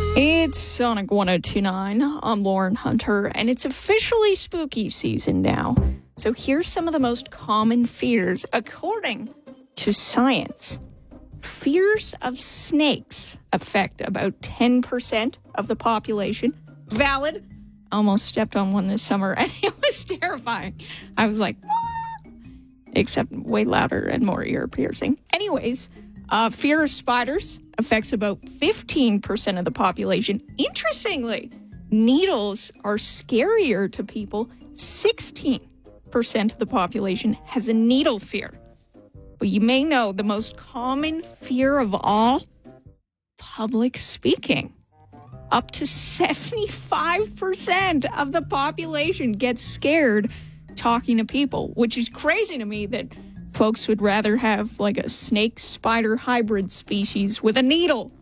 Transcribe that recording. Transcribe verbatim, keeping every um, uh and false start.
It's Sonic one oh two point nine. I'm Lauren Hunter, and it's officially spooky season now. So here's some of the most common fears according to science. Fears of snakes affect about ten percent of the population. Valid. Almost stepped on one this summer, and it was terrifying. I was like, ah! Except way louder and more ear-piercing. Anyways, uh, fear of spiders affects about fifteen percent of the population. Interestingly, needles are scarier to people. sixteen percent of the population has a needle fear. But you may know the most common fear of all, public speaking. Up to seventy-five percent of the population gets scared talking to people, which is crazy to me that folks would rather have like a snake-spider hybrid species with a needle